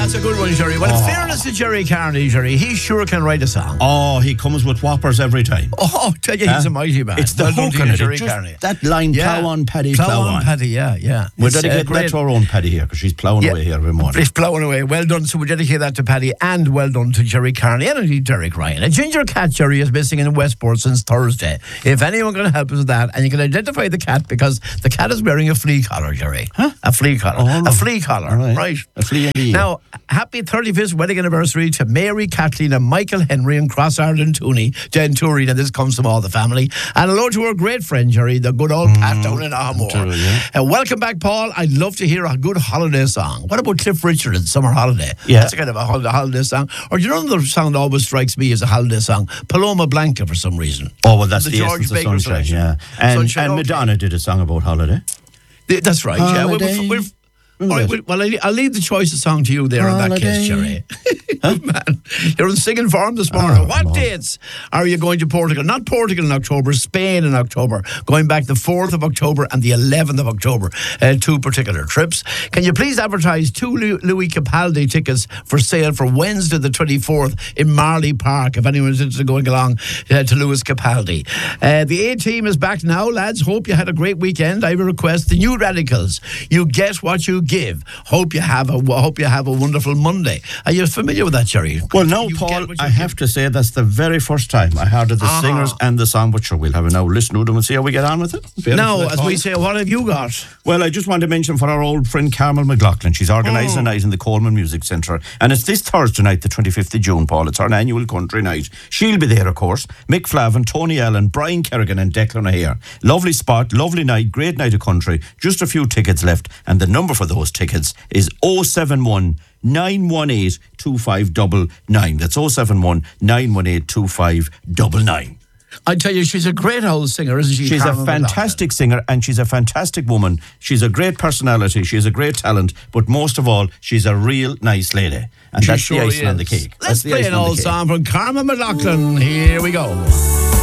that's a good one, Jerry. Well, in fairness to Jerry Carney, Jerry, he sure can write a song. Oh, he comes with whoppers every time. Oh, tell you, he's a mighty man. It's the hook in it. Jerry Carney. That line, plough on, Paddy, plough on. Paddy, yeah. We're dedicating that to our own Paddy here, because she's ploughing away here every morning. She's ploughing away. Well done. So we dedicate that to Paddy, and well done to Jerry Carney and indeed Derek Ryan. A ginger cat, Jerry, is missing in Westport since Thursday. If anyone can help us with that, and you can identify the cat because the cat is wearing a flea collar, Jerry. Huh? A flea collar. Oh, a flea collar, right. A flea in the ear. Now, happy 35th wedding anniversary to Mary, Kathleen and Michael Henry and Cross Ireland Toonie, and this comes from all the family. And hello to our great friend, Jerry, the good old Pat down in Armore. Welcome back, Paul. I'd love to hear a good holiday song. What about Cliff Richard and Summer Holiday? Yeah. That's a kind of a holiday song. Or do you know another song that always strikes me as a holiday song? Paloma Blanca, for some reason. Oh, well, that's the George essence of Baker Sunshine, selection. yeah. And Madonna did a song about holiday. That's right, Holiday. All right, well, I'll leave the choice of song to you there in that case, Jerry. Man, you're in singing form this morning. What dates are you going to Portugal? Not Portugal in October, Spain in October. Going back the 4th of October and the 11th of October. Two particular trips. Can you please advertise 2 Louis Capaldi tickets for sale for Wednesday the 24th in Marley Park, if anyone's interested in going along to Louis Capaldi. The A-Team is back now, lads. Hope you had a great weekend. I have a request. The New Radicals. You get what you give. Hope you have a wonderful Monday. Are you familiar with that, Jerry? Well, no, Paul, I have to say that's the very first time I heard of the singers and the song, but sure, we'll have a now listen to them and see how we get on with it. Now, as we say, what have you got? Well, I just want to mention for our old friend Carmel McLaughlin. She's organising a night in the Coleman Music Centre, and it's this Thursday night, the 25th of June, Paul. It's our annual country night. She'll be there, of course. Mick Flavin, Tony Allen, Brian Kerrigan and Declan O'Hare. Lovely spot, lovely night, great night of country. Just a few tickets left, and the number for those tickets is 071 918 2599. That's 071 918 2599. I tell you, she's a great old singer, isn't she? She's a fantastic singer, and she's a fantastic woman. She's a great personality. She's a great talent, but most of all, she's a real nice lady. And that's the icing on the cake. Let's play an old song from Carmen McLaughlin. Here we go.